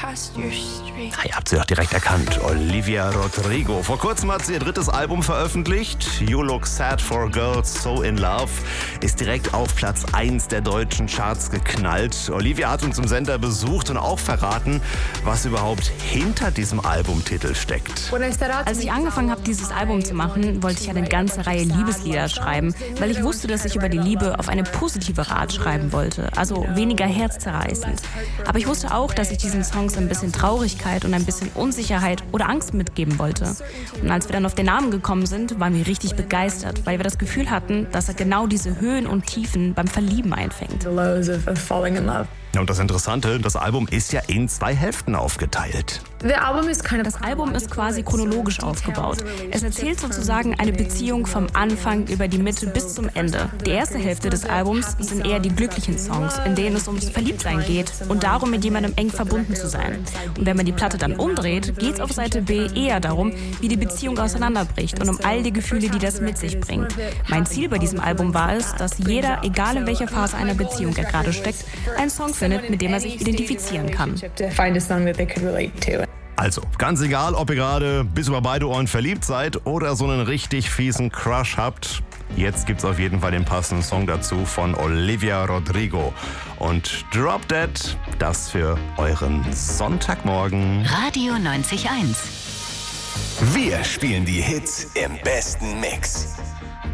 Ihr habt sie doch direkt erkannt. Olivia Rodrigo. Vor kurzem hat sie ihr drittes Album veröffentlicht. You Look Sad for Girls, So in Love. Ist direkt auf Platz 1 der deutschen Charts geknallt. Olivia hat uns im Sender besucht und auch verraten, was überhaupt hinter diesem Albumtitel steckt. Als ich angefangen habe, dieses Album zu machen, wollte ich eine ganze Reihe Liebeslieder schreiben, weil ich wusste, dass ich über die Liebe auf eine positive Art schreiben wollte, also weniger herzzerreißend. Aber ich wusste auch, dass ich diesen Songs ein bisschen Traurigkeit und ein bisschen Unsicherheit oder Angst mitgeben wollte. Und als wir dann auf den Namen gekommen sind, waren wir richtig begeistert, weil wir das Gefühl hatten, dass er genau diese Höhen und Tiefen beim Verlieben einfängt. Ja, und das Interessante, das Album ist ja in 2 Hälften aufgeteilt. Das Album ist quasi chronologisch aufgebaut. Es erzählt sozusagen eine Beziehung vom Anfang über die Mitte bis zum Ende. Die erste Hälfte des Albums sind eher die glücklichen Songs, in denen es ums Verliebtsein geht und darum, mit jemandem eng verbunden zu sein. Und wenn man die Platte dann umdreht, geht es auf Seite B eher darum, wie die Beziehung auseinanderbricht und um all die Gefühle, die das mit sich bringt. Mein Ziel bei diesem Album war es, dass jeder, egal in welcher Phase einer Beziehung er gerade steckt, einen Song findet, mit dem er sich identifizieren kann. Also, ganz egal, ob ihr gerade bis über beide Ohren verliebt seid oder so einen richtig fiesen Crush habt, jetzt gibt's auf jeden Fall den passenden Song dazu von Olivia Rodrigo. Und Drop Dead, das für euren Sonntagmorgen. Radio 90.1. Wir spielen die Hits im besten Mix.